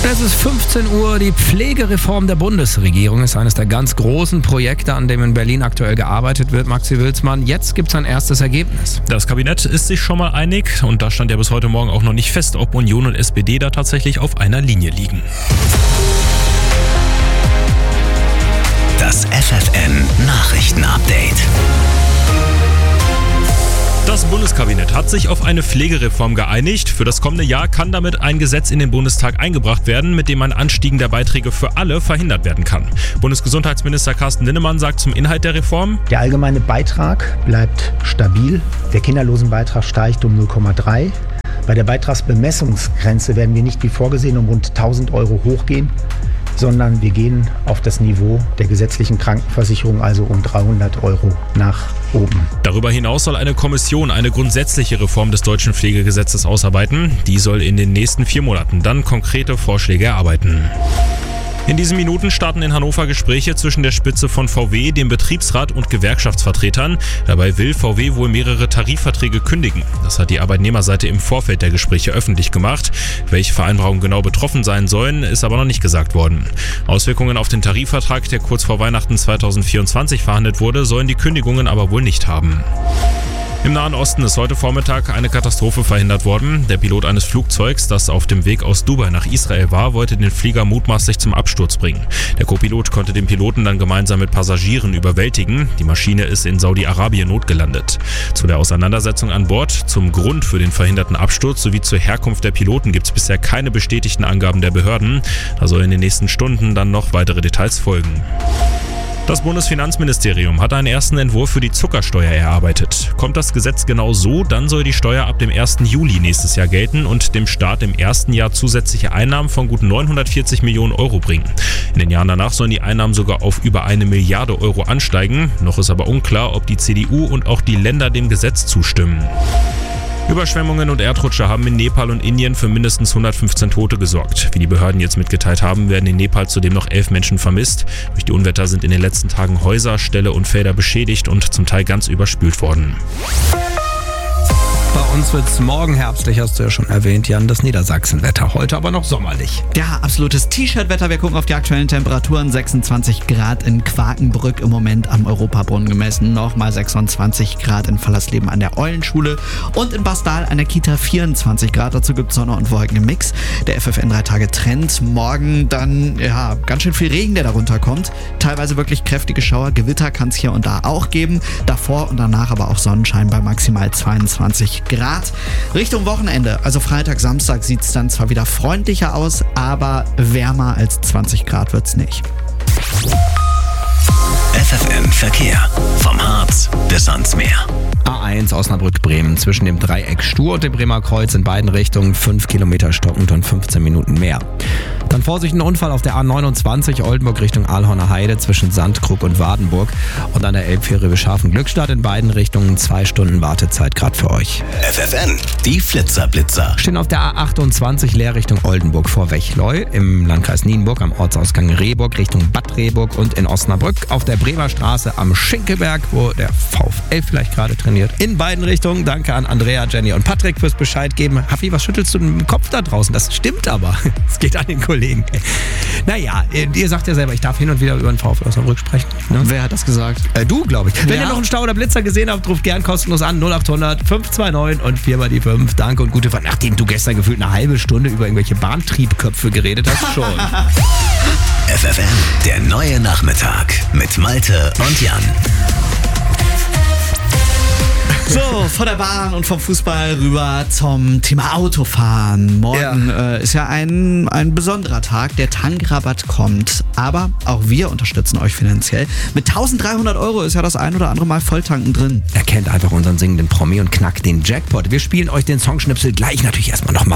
Es ist 15 Uhr. Die Pflegereform der Bundesregierung ist eines der ganz großen Projekte, an dem in Berlin aktuell gearbeitet wird. Maxi Wilsmann, jetzt gibt es ein erstes Ergebnis. Das Kabinett ist sich schon mal einig und da stand ja bis heute Morgen auch noch nicht fest, ob Union und SPD da tatsächlich auf einer Linie liegen. Das FFN-Nachrichten-Update. Das Bundeskabinett hat sich auf eine Pflegereform geeinigt. Für das kommende Jahr kann damit ein Gesetz in den Bundestag eingebracht werden, mit dem ein Anstieg der Beiträge für alle verhindert werden kann. Bundesgesundheitsminister Carsten Linnemann sagt zum Inhalt der Reform: Der allgemeine Beitrag bleibt stabil. Der Kinderlosenbeitrag steigt um 0,3. Bei der Beitragsbemessungsgrenze werden wir nicht wie vorgesehen um rund 1.000 Euro hochgehen, sondern wir gehen auf das Niveau der gesetzlichen Krankenversicherung, also um 300 Euro nach oben. Darüber hinaus soll eine Kommission eine grundsätzliche Reform des deutschen Pflegegesetzes ausarbeiten. Die soll in den nächsten 4 Monaten dann konkrete Vorschläge erarbeiten. In diesen Minuten starten in Hannover Gespräche zwischen der Spitze von VW, dem Betriebsrat und Gewerkschaftsvertretern. Dabei will VW wohl mehrere Tarifverträge kündigen. Das hat die Arbeitnehmerseite im Vorfeld der Gespräche öffentlich gemacht. Welche Vereinbarungen genau betroffen sein sollen, ist aber noch nicht gesagt worden. Auswirkungen auf den Tarifvertrag, der kurz vor Weihnachten 2024 verhandelt wurde, sollen die Kündigungen aber wohl nicht haben. Im Nahen Osten ist heute Vormittag eine Katastrophe verhindert worden. Der Pilot eines Flugzeugs, das auf dem Weg aus Dubai nach Israel war, wollte den Flieger mutmaßlich zum Absturz bringen. Der Co-Pilot konnte den Piloten dann gemeinsam mit Passagieren überwältigen. Die Maschine ist in Saudi-Arabien notgelandet. Zu der Auseinandersetzung an Bord, zum Grund für den verhinderten Absturz sowie zur Herkunft der Piloten gibt es bisher keine bestätigten Angaben der Behörden. Da sollen in den nächsten Stunden dann noch weitere Details folgen. Das Bundesfinanzministerium hat einen ersten Entwurf für die Zuckersteuer erarbeitet. Kommt das Gesetz genau so, dann soll die Steuer ab dem 1. Juli nächstes Jahr gelten und dem Staat im ersten Jahr zusätzliche Einnahmen von gut 940 Millionen Euro bringen. In den Jahren danach sollen die Einnahmen sogar auf über 1 Milliarde Euro ansteigen. Noch ist aber unklar, ob die CDU und auch die Länder dem Gesetz zustimmen. Überschwemmungen und Erdrutsche haben in Nepal und Indien für mindestens 115 Tote gesorgt. Wie die Behörden jetzt mitgeteilt haben, werden in Nepal zudem noch 11 Menschen vermisst. Durch die Unwetter sind in den letzten Tagen Häuser, Ställe und Felder beschädigt und zum Teil ganz überspült worden. Bei uns wird es morgen herbstlich, hast du ja schon erwähnt, Jan, das Niedersachsenwetter. Heute aber noch sommerlich. Ja, absolutes T-Shirt-Wetter. Wir gucken auf die aktuellen Temperaturen. 26 Grad in Quakenbrück im Moment am Europabrunnen gemessen. Nochmal 26 Grad in Fallersleben an der Eulenschule. Und in Bastal an der Kita 24 Grad. Dazu gibt es Sonne und Wolken im Mix. Der FFN 3-Tage-Trend. Morgen dann, ja, ganz schön viel Regen, der darunter kommt. Teilweise wirklich kräftige Schauer. Gewitter kann es hier und da auch geben. Davor und danach aber auch Sonnenschein bei maximal 22 Grad. Richtung Wochenende, also Freitag, Samstag, sieht es dann zwar wieder freundlicher aus, aber wärmer als 20 Grad wird es nicht. FFN Verkehr. Vom Harz bis ans Meer. A1 Osnabrück-Bremen zwischen dem Dreieck Stur und dem Bremer Kreuz in beiden Richtungen 5 Kilometer stockend und 15 Minuten mehr. Dann Vorsicht, ein Unfall auf der A29 Oldenburg Richtung Aalhorner Heide zwischen Sandkrug und Wadenburg und an der Elbfähre Beschafen-Glückstadt in beiden Richtungen 2 Stunden Wartezeit gerade für euch. FFN, die Flitzer-Blitzer. Stehen auf der A28 Leer Richtung Oldenburg vor Wechleu, im Landkreis Nienburg am Ortsausgang Rehburg Richtung Bad Rehburg und in Osnabrück auf der Bremer Straße am Schinkelberg, wo der VfL vielleicht gerade trainiert. In beiden Richtungen. Danke an Andrea, Jenny und Patrick fürs Bescheid geben. Haffi, was schüttelst du im Kopf da draußen? Das stimmt aber. Es geht an den Kollegen. Naja, ihr sagt ja selber, ich darf hin und wieder über den VfL Osnabrück sprechen. Ne? Wer hat das gesagt? Du, glaube ich. Wenn ihr noch einen Stau oder Blitzer gesehen habt, ruft gern kostenlos an 0800 529 und 4 mal die 5. Danke und gute Fahrt. Nachdem du gestern gefühlt eine halbe Stunde über irgendwelche Bahntriebköpfe geredet hast, schon. FFN, der neue Nachmittag mit Malte und Jan. So, von der Bahn und vom Fußball rüber zum Thema Autofahren. Morgen ist ja ein besonderer Tag. Der Tankrabatt kommt. Aber auch wir unterstützen euch finanziell. Mit 1.300 € ist ja das ein oder andere Mal Volltanken drin. Erkennt einfach unseren singenden Promi und knackt den Jackpot. Wir spielen euch den Songschnipsel gleich natürlich erstmal nochmal